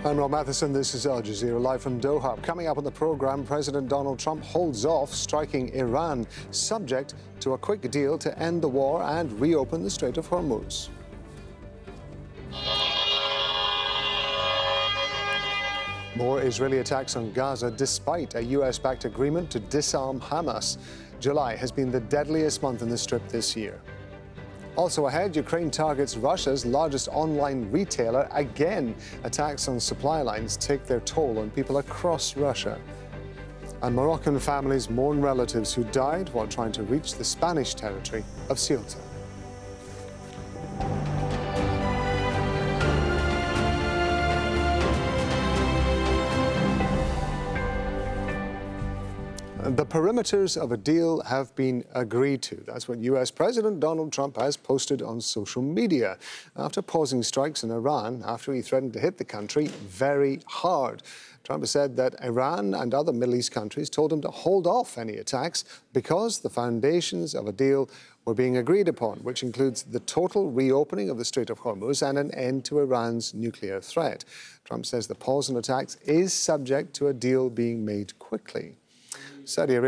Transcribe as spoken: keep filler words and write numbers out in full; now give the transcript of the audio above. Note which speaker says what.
Speaker 1: I'm Rob Matheson. This is Al Jazeera live from Doha. Coming up on the program, President Donald Trump holds off striking Iran, subject to a quick deal to end the war and reopen the Strait of Hormuz. More Israeli attacks on Gaza despite a U S-backed agreement to disarm Hamas. July has been the deadliest month in the Strip this year. Also ahead, Ukraine targets Russia's largest online retailer again. Attacks on supply lines take their toll on people across Russia. And Moroccan families mourn relatives who died while trying to reach the Spanish territory of Ceuta. The perimeters of a deal have been agreed to. That's what U S President Donald Trump has posted on social media after pausing strikes in Iran after he threatened to hit the country very hard. Trump has said that Iran and other Middle East countries told him to hold off any attacks because the foundations of a deal were being agreed upon, which includes the total reopening of the Strait of Hormuz and an end to Iran's nuclear threat. Trump says the pause on attacks is subject to a deal being made quickly. Saudi Arabia